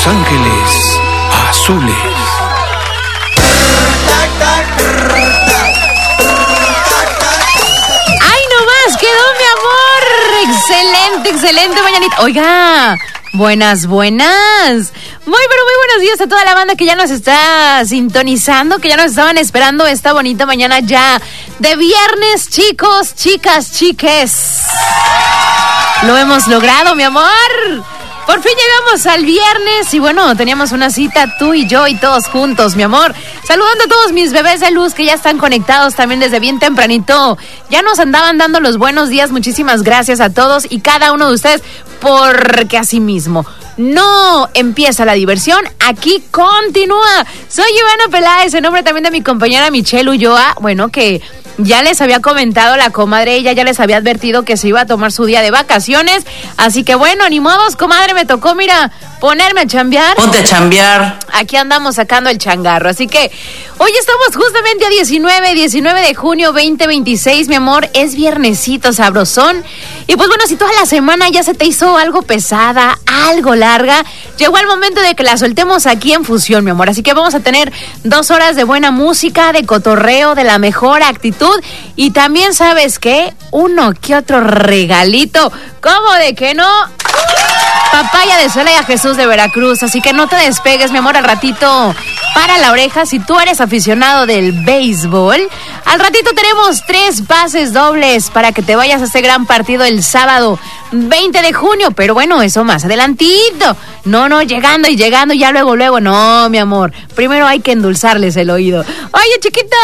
Los Ángeles Azules. ¡Ay, no más! ¡Quedó, mi amor! ¡Excelente, excelente mañanita! Oiga, buenas. Muy, pero muy buenos días a toda la banda que ya nos está sintonizando, que ya nos estaban esperando esta bonita mañana ya de viernes, chicos, chicas, chiques. Lo hemos logrado, mi amor. Por fin llegamos al viernes y bueno, teníamos una cita tú y yo y todos juntos, mi amor. Saludando a todos mis bebés de luz que ya están conectados también desde bien tempranito. Ya nos andaban dando los buenos días. Muchísimas gracias a todos y cada uno de ustedes, porque así mismo no empieza la diversión, aquí continúa. Soy Ivana Peláez, en nombre también de mi compañera Michelle Ulloa. Bueno, que ya les había comentado la comadre, ella ya les había advertido que se iba a tomar su día de vacaciones. Así que bueno, ni modos, comadre, me tocó, mira, ponerme a chambear. Ponte a chambear. Aquí andamos sacando el changarro. Así que hoy estamos justamente a 19 de junio 2026, mi amor. Es viernesito sabrosón. Y pues bueno, si toda la semana ya se te hizo algo pesada, algo larga, llegó el momento de que la soltemos aquí en Fusión, mi amor. Así que vamos a tener 2 horas de buena música, de cotorreo, de la mejor actitud. Y también, ¿sabes qué? Uno que otro regalito. ¿Cómo de que no? Papaya de Celaya Jesús de Veracruz. Así que no te despegues, mi amor, al ratito para la oreja. Si tú eres aficionado del béisbol, al ratito tenemos 3 pases dobles para que te vayas a ese gran partido el sábado 20 de junio. Pero bueno, eso más adelantito. No, llegando ya luego. No, mi amor. Primero hay que endulzarles el oído. Oye, chiquito,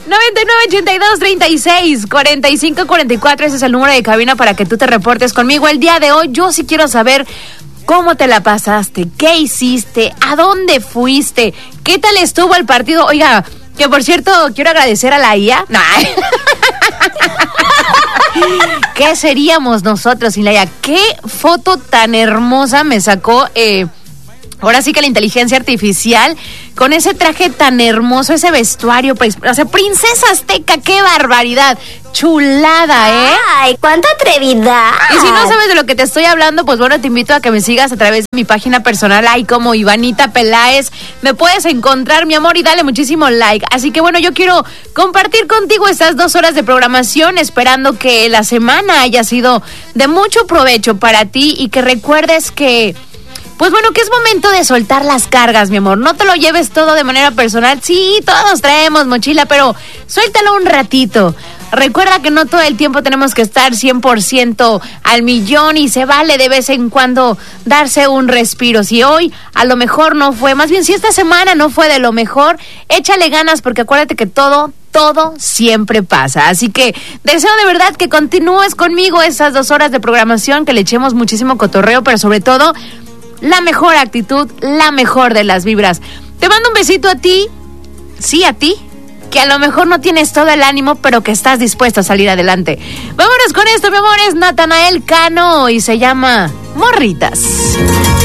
9982364544. Ese es el número de cabina para que tú te reportes conmigo. El día de hoy yo sí quiero saber cómo te la pasaste, qué hiciste, a dónde fuiste, qué tal estuvo el partido. Oiga, que por cierto, quiero agradecer a la IA. No. ¿Qué seríamos nosotros sin la IA? ¿Qué foto tan hermosa me sacó? Ahora sí que la inteligencia artificial, con ese traje tan hermoso, ese vestuario, o sea, princesa azteca, qué barbaridad, chulada, ¿eh? ¡Ay, cuánta atrevidad! Y si no sabes de lo que te estoy hablando, pues bueno, te invito a que me sigas a través de mi página personal, ahí como Ivanita Peláez, me puedes encontrar, mi amor, y dale muchísimo like. Así que bueno, yo quiero compartir contigo estas 2 horas de programación, esperando que la semana haya sido de mucho provecho para ti y que recuerdes que pues bueno, que es momento de soltar las cargas, mi amor. No te lo lleves todo de manera personal. Sí, todos traemos mochila, pero suéltalo un ratito. Recuerda que no todo el tiempo tenemos que estar 100% al millón y se vale de vez en cuando darse un respiro. Si hoy a lo mejor no fue, más bien si esta semana no fue de lo mejor, échale ganas porque acuérdate que todo siempre pasa. Así que deseo de verdad que continúes conmigo esas 2 horas de programación, que le echemos muchísimo cotorreo, pero sobre todo la mejor actitud, la mejor de las vibras. Te mando un besito a ti, sí a ti, que a lo mejor no tienes todo el ánimo, pero que estás dispuesto a salir adelante. Vámonos con esto, mi amor, es Natanael Cano y se llama Morritas.